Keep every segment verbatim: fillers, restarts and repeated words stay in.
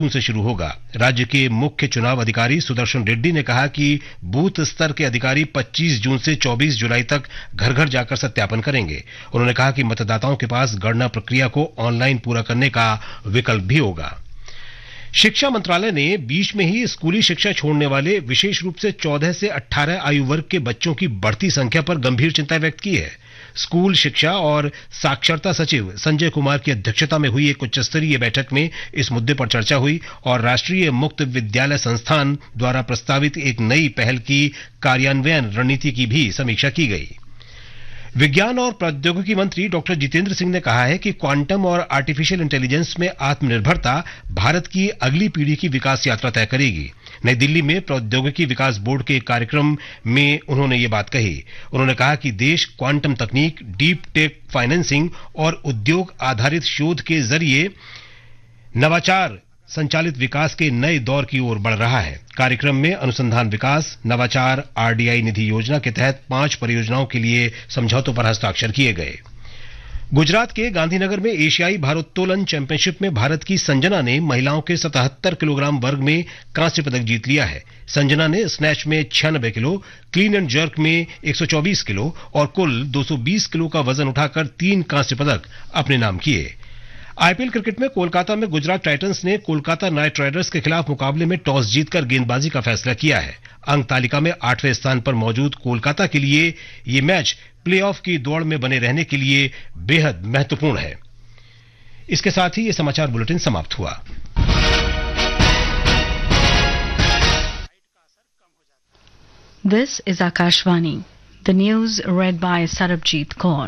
जून से शुरू होगा। राज्य के मुख्य चुनाव अधिकारी सुदर्शन रेड्डी ने कहा कि बूथ स्तर के अधिकारी पच्चीस जून से चौबीस जुलाई तक घर घर जाकर सत्यापन करेंगे। उन्होंने कहा कि मतदाताओं के पास गणना प्रक्रिया को ऑनलाइन पूरा करने का विकल्प भी होगा। शिक्षा मंत्रालय ने बीच में ही स्कूली शिक्षा छोड़ने वाले विशेष रूप से चौदह से अठारह आयु वर्ग के बच्चों की बढ़ती संख्या पर गंभीर चिंता व्यक्त की है। स्कूल शिक्षा और साक्षरता सचिव संजय कुमार की अध्यक्षता में हुई एक उच्च स्तरीय बैठक में इस मुद्दे पर चर्चा हुई और राष्ट्रीय मुक्त विद्यालय संस्थान द्वारा प्रस्तावित एक नई पहल की कार्यान्वयन रणनीति की भी समीक्षा की गई। विज्ञान और प्रौद्योगिकी मंत्री डॉक्टर जितेंद्र सिंह ने कहा है कि क्वांटम और आर्टिफिशियल इंटेलिजेंस में आत्मनिर्भरता भारत की अगली पीढ़ी की विकास यात्रा तय करेगी। नई दिल्ली में प्रौद्योगिकी विकास बोर्ड के कार्यक्रम में उन्होंने ये बात कही। उन्होंने कहा कि देश क्वांटम तकनीक, डीप टेक फाइनेंसिंग और उद्योग आधारित शोध के जरिए नवाचार संचालित विकास के नए दौर की ओर बढ़ रहा है। कार्यक्रम में अनुसंधान विकास, नवाचार, आरडीआई निधि योजना के तहत पांच परियोजनाओं के लिए समझौतों पर हस्ताक्षर किए गए। गुजरात के गांधीनगर में एशियाई भारोत्तोलन चैंपियनशिप में भारत की संजना ने महिलाओं के सतहत्तर किलोग्राम वर्ग में कांस्य पदक जीत लिया है। संजना ने स्नैच में छियानबे किलो, क्लीन एंड जर्क में एक सौ चौबीस किलो और कुल दो सौ बीस किलो का वजन उठाकर तीन कांस्य पदक अपने नाम किए। आईपीएल क्रिकेट में कोलकाता में गुजरात टाइटंस ने कोलकाता नाइट राइडर्स के खिलाफ मुकाबले में टॉस जीतकर गेंदबाजी का फैसला किया है। अंक तालिका में आठवें स्थान पर मौजूद कोलकाता के लिए ये मैच प्लेऑफ की दौड़ में बने रहने के लिए बेहद महत्वपूर्ण है। इसके साथ ही ये समाचार बुलेटिन समाप्त हुआ। This is Akashvani, the news red bye Sarabjit Kaur.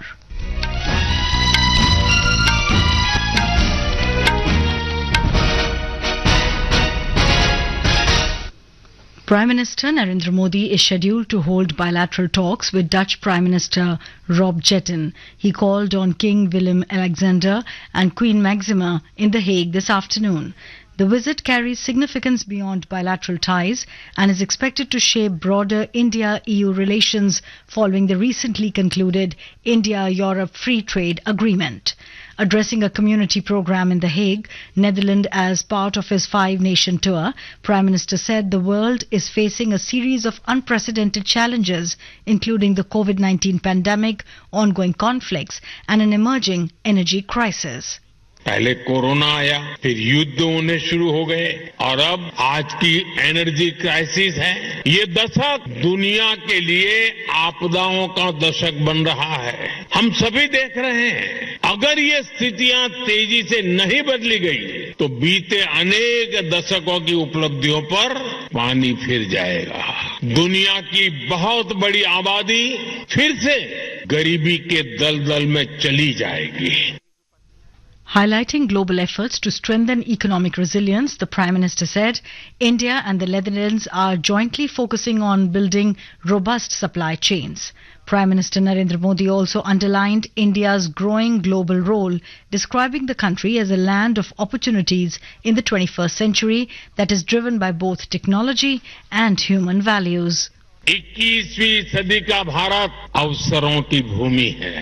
Prime Minister Narendra Modi is scheduled to hold bilateral talks with Dutch Prime Minister Rob Jetten. He called on King Willem-Alexander and Queen Maxima in The Hague this afternoon. The visit carries significance beyond bilateral ties and is expected to shape broader India-E U relations following the recently concluded India-Europe Free Trade Agreement. Addressing a community program in The Hague, Netherlands, as part of his five-nation tour, Prime Minister said the world is facing a series of unprecedented challenges, including the COVID nineteen pandemic, ongoing conflicts, and an emerging energy crisis. पहले corona आया, फिर युद्ध होने शुरू हो गए और अब आज की एनर्जी क्राइसिस है। ये दशक दुनिया के लिए आपदाओं का दशक बन रहा है। हम सभी देख रहे हैं, अगर ये स्थितियां तेजी से नहीं बदली गई तो बीते अनेक दशकों की उपलब्धियों पर पानी फिर जाएगा। दुनिया की बहुत बड़ी आबादी फिर से गरीबी के दलदल में चली जाएगी। Highlighting global efforts to strengthen economic resilience, the Prime Minister said India and the Netherlands are jointly focusing on building robust supply chains. Prime Minister Narendra Modi also underlined India's growing global role, describing the country as a land of opportunities in the twenty-first century that is driven by both technology and human values. इक्कीसवीं सदी का भारत अवसरों की भूमि है।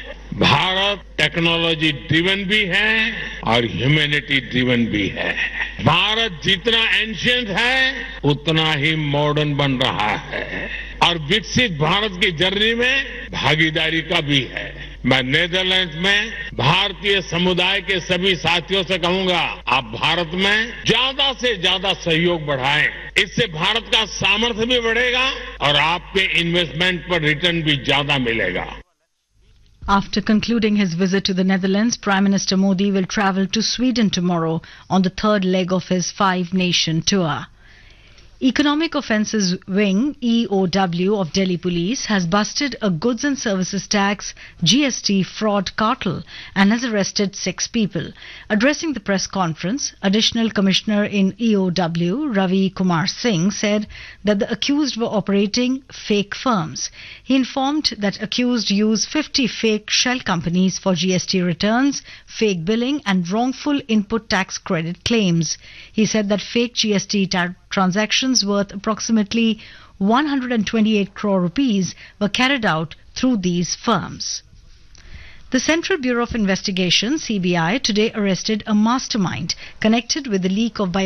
Bharat technology driven भी है और humanity driven भी है। भारत जितना एंशिएंट है उतना ही मॉडर्न बन रहा है और विकसित भारत की जर्नी में भागीदारी का भी है। मैं नीदरलैंड्स में भारतीय समुदाय के सभी साथियों से कहूंगा, आप भारत में ज्यादा से ज्यादा सहयोग बढ़ाएं। इससे भारत का सामर्थ्य भी बढ़ेगा और आपके इन्वेस्टमेंट पर रिटर्न भी ज्यादा मिलेगा। After concluding his visit to the Netherlands, Prime Minister Modi will travel to Sweden tomorrow on the third leg of his five-nation tour. Economic Offences Wing E O W of Delhi Police has busted a goods and services tax G S T fraud cartel and has arrested six people. Addressing the press conference, Additional Commissioner in E O W Ravi Kumar Singh said that the accused were operating fake firms. He informed that accused used fifty fake shell companies for G S T returns, fake billing and wrongful input tax credit claims. He said that fake G S T ta- transactions worth approximately one hundred twenty-eight crore rupees were carried out through these firms. The Central Bureau of Investigation, C B I, today arrested a mastermind connected with the leak of